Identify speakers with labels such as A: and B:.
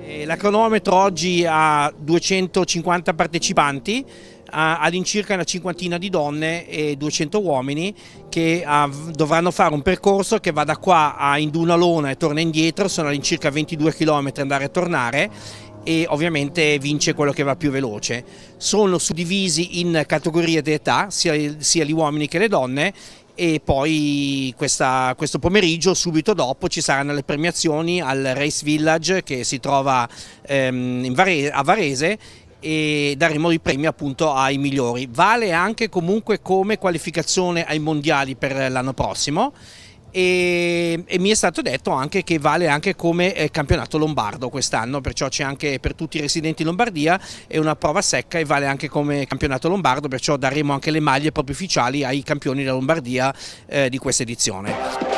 A: La cronometro oggi ha 250 partecipanti, all'incirca una cinquantina di donne e 200 uomini che dovranno fare un percorso che va da qua a Indunalona e torna indietro, sono all'incirca 22 km andare e tornare, e ovviamente vince quello che va più veloce. Sono suddivisi in categorie di età, sia gli uomini che le donne, e poi questo pomeriggio, subito dopo, ci saranno le premiazioni al Race Village che si trova a Varese, e daremo i premi appunto ai migliori. Vale anche comunque come qualificazione ai mondiali per l'anno prossimo, e mi è stato detto anche che vale anche come campionato lombardo quest'anno, perciò c'è anche per tutti i residenti in Lombardia, è una prova secca e vale anche come campionato lombardo, perciò daremo anche le maglie proprio ufficiali ai campioni della Lombardia di questa edizione.